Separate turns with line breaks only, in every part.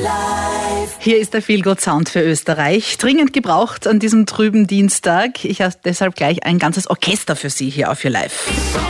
Hier ist der Feel-Good-Sound für Österreich. Dringend gebraucht an diesem trüben Dienstag. Ich habe deshalb gleich ein ganzes Orchester für Sie hier auf Your Life.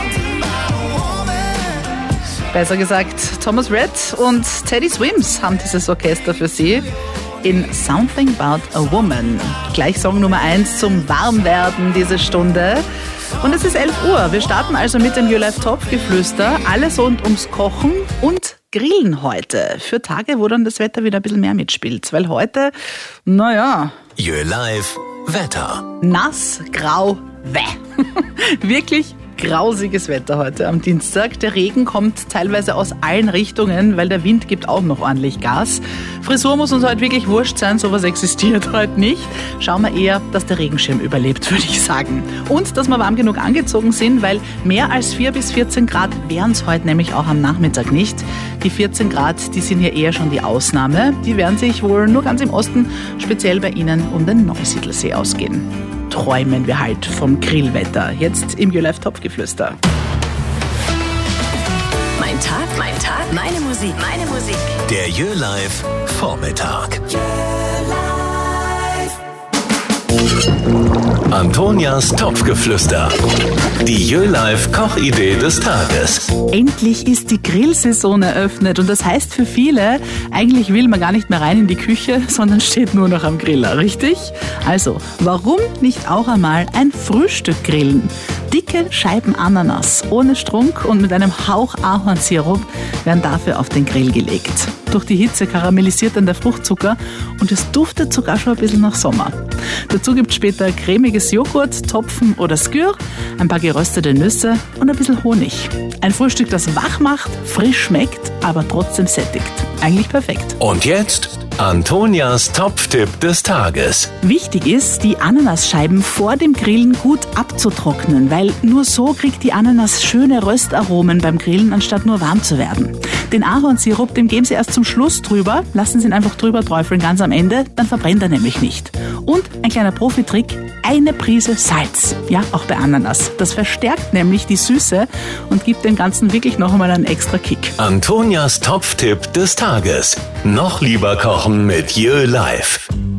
Besser gesagt, Thomas Rhett und Teddy Swims haben dieses Orchester für Sie in Something About a Woman. Gleich Song Nummer 1 zum Warmwerden diese Stunde. Und es ist 11 Uhr. Wir starten also mit dem Your Life Topfgeflüster. Alles rund ums Kochen und Grillen heute. Für Tage, wo dann das Wetter wieder ein bisschen mehr mitspielt. Weil heute,
Your Life Wetter.
Nass, grau, wirklich grausiges Wetter heute am Dienstag. Der Regen kommt teilweise aus allen Richtungen, weil der Wind gibt auch noch ordentlich Gas. Frisur muss uns heute wirklich wurscht sein, sowas existiert heute nicht. Schauen wir eher, dass der Regenschirm überlebt, würde ich sagen. Und dass wir warm genug angezogen sind, weil mehr als 4 bis 14 Grad wären es heute nämlich auch am Nachmittag nicht. Die 14 Grad, die sind hier eher schon die Ausnahme. Die werden sich wohl nur ganz im Osten, speziell bei Ihnen, um den Neusiedlersee ausgehen. Träumen wir halt vom Grillwetter. Jetzt im Your Life Topfgeflüster.
Mein Tag, meine Musik.
Der Your Life Vormittag. Antonias Topfgeflüster. Die Your Life Kochidee des Tages.
Endlich ist die Grillsaison eröffnet und das heißt für viele, eigentlich will man gar nicht mehr rein in die Küche, sondern steht nur noch am Griller, richtig? Also, warum nicht auch einmal ein Frühstück grillen? Dicke Scheiben Ananas ohne Strunk und mit einem Hauch Ahornsirup werden dafür auf den Grill gelegt. Durch die Hitze karamellisiert dann der Fruchtzucker und es duftet sogar schon ein bisschen nach Sommer. Dazu gibt es später cremiges Joghurt, Topfen oder Skür, ein paar geröstete Nüsse und ein bisschen Honig. Ein Frühstück, das wach macht, frisch schmeckt, aber trotzdem sättigt. Eigentlich perfekt.
Und jetzt Antonias Topftipp des Tages.
Wichtig ist, die Ananasscheiben vor dem Grillen gut abzutrocknen, weil nur so kriegt die Ananas schöne Röstaromen beim Grillen, anstatt nur warm zu werden. Den Ahornsirup, den geben Sie erst zum Schluss drüber, lassen Sie ihn einfach drüber träufeln ganz am Ende, dann verbrennt er nämlich nicht. Und ein kleiner Profitrick, eine Prise Salz, ja, auch bei Ananas. Das verstärkt nämlich die Süße und gibt dem Ganzen wirklich noch einmal einen extra Kick.
Antonias Topftipp des Tages. Noch lieber kochen mit Your Life.